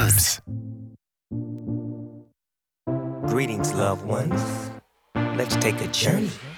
vibes. Greetings, loved ones. Let's take a journey